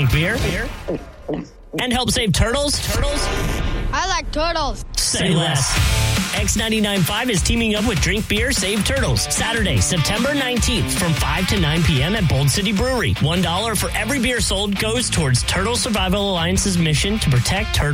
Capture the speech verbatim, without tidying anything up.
drink beer, and help save turtles. Turtles? I like turtles. Say less. X ninety-nine point five is teaming up with Drink Beer, Save Turtles. Saturday, September nineteenth from five to nine p.m. at Bold City Brewery. one dollar for every beer sold goes towards Turtle Survival Alliance's mission to protect turtles.